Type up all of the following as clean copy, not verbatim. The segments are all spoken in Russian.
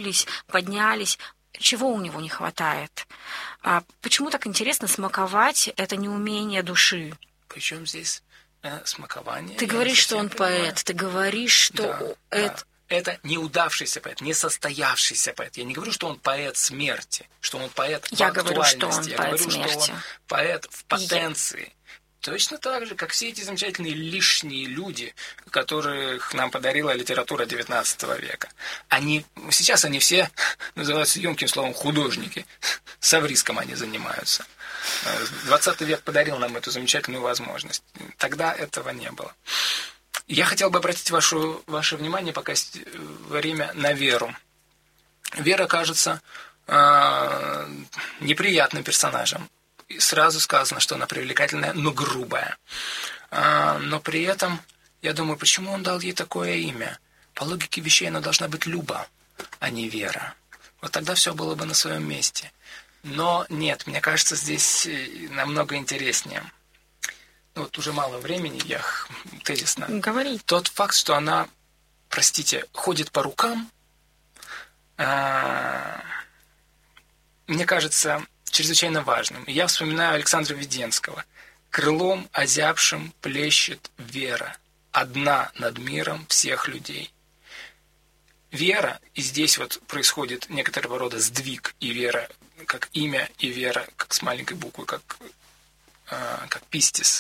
проснулись, поднялись. Чего у него не хватает? Почему так интересно смаковать это неумение души? Причем здесь смакование? Ты говоришь, что он поэт, ты говоришь, что это... Это неудавшийся поэт, несостоявшийся поэт. Я не говорю, что он поэт смерти, что он поэт в актуальности. Я говорю, что он поэт в потенции. Точно так же, как все эти замечательные лишние люди, которых нам подарила литература XIX века. Сейчас они все называются емким словом художники. Совриском они занимаются. XX век подарил нам эту замечательную возможность. Тогда этого не было. Я хотел бы обратить ваше внимание, пока есть время, на Веру. Вера кажется неприятным персонажем. И сразу сказано, что она привлекательная, но грубая. Но при этом, я думаю, почему он дал ей такое имя? По логике вещей она должна быть Люба, а не Вера. Вот тогда все было бы на своем месте. Но нет, мне кажется, здесь намного интереснее. Вот уже мало времени, я тезисно. Говори. Тот факт, что она, ходит по рукам, мне кажется чрезвычайно важным. Я вспоминаю Александра Веденского. «Крылом озябшим плещет Вера, одна над миром всех людей». Вера, и здесь вот происходит некоторого рода сдвиг, и Вера как имя, и Вера как с маленькой буквы, как пистис.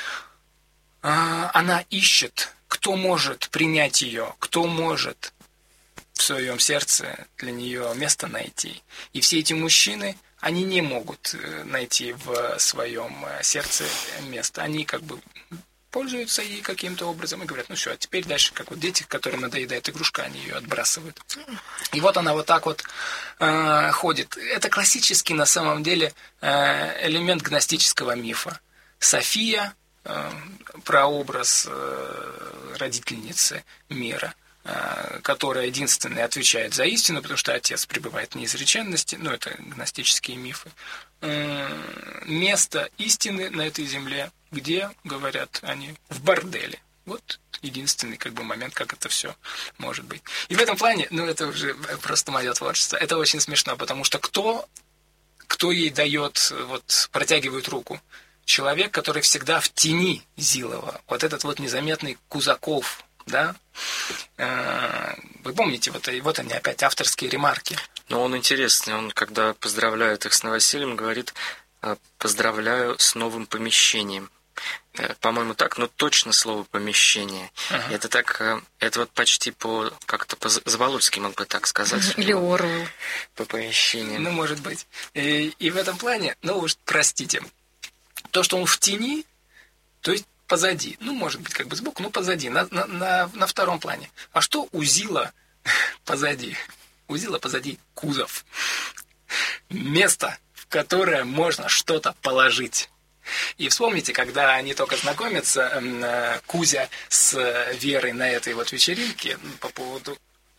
Она ищет, кто может принять ее, кто может в своем сердце для нее место найти. И все эти мужчины, они не могут найти в своем сердце место. Они как бы пользуются ей каким-то образом и говорят, ну все, а теперь дальше, как вот дети, которым надоедает игрушка, они ее отбрасывают. И вот она вот так вот ходит. Это классический, на самом деле, элемент гностического мифа. София, прообраз родительницы мира, которая единственная отвечает за истину, потому что отец пребывает в неизреченности, это гностические мифы. Место истины на этой земле, где, говорят они, в борделе. Вот единственный момент, как это все может быть. И в этом плане, это уже просто мое творчество, это очень смешно, потому что кто ей дает, протягивает руку? Человек, который всегда в тени Зилова. Вот этот вот незаметный Кузаков, да? Вы помните, вот они опять авторские ремарки. Но он интересный, он, когда поздравляет их с новосельем, говорит: поздравляю с новым помещением. По-моему, так, но точно слово «помещение». Ага. Это так, это вот почти как-то по-заволоцки мог бы так сказать. Или Оруэлл. По помещению. Может быть. И в этом плане, уж простите, то, что он в тени, то есть позади, может быть, сбоку, но позади, на втором плане. А что у Зила позади? У Зила позади кузов. Место, в которое можно что-то положить. И вспомните, когда они только знакомятся, Кузя с Верой на этой вот вечеринке по поводу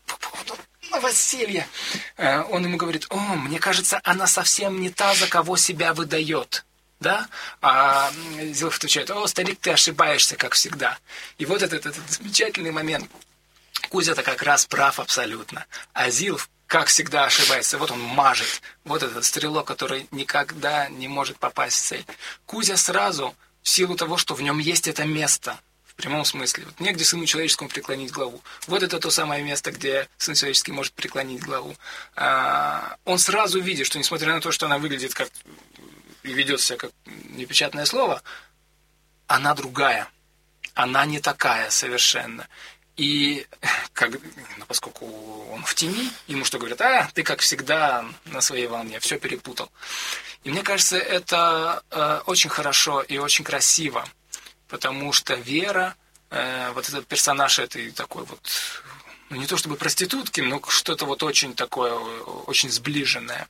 новоселья, он ему говорит: мне кажется, она совсем не та, за кого себя выдает. Да? А Зилов отвечает: старик, ты ошибаешься, как всегда. И вот этот замечательный момент. Кузя-то как раз прав абсолютно. А Зилов, как всегда, ошибается. Вот он мажет. Вот этот стрелок, который никогда не может попасть в цель. Кузя сразу, в силу того, что в нем есть это место, в прямом смысле. Негде сыну человеческому преклонить главу. Вот это то самое место, где сын человеческий может преклонить главу. Он сразу видит, что несмотря на то, что она выглядит как и ведет себя как непечатное слово, она другая. Она не такая совершенно. И поскольку он в тени, ему что говорят: ты, как всегда, на своей волне, все перепутал. И мне кажется, это очень хорошо и очень красиво, потому что Вера, вот этот персонаж этой такой не то чтобы проститутки, но что-то очень такое, очень сближенное,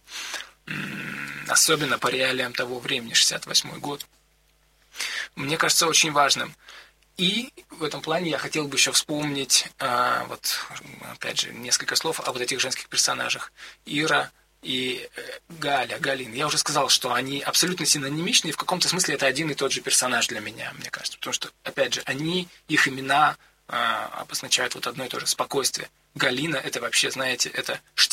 особенно по реалиям того времени, 68-й год, мне кажется очень важным. И в этом плане я хотел бы еще вспомнить, опять же, несколько слов об этих женских персонажах. Ира и Галина. Я уже сказал, что они абсолютно синонимичны, и в каком-то смысле это один и тот же персонаж для меня, мне кажется. Потому что, опять же, их имена обозначают одно и то же: спокойствие. Галина — это вообще, знаете, это